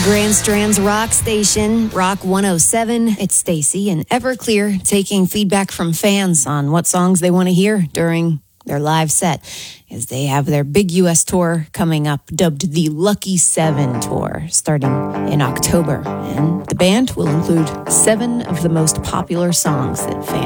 Grand Strand's rock station, Rock 107. It's Stacy and Everclear taking feedback from fans on what songs they want to hear during their live set, as they have their big U.S. tour coming up, dubbed the Lucky 7 Tour, starting in October. And the band will include 7 of the most popular songs that fans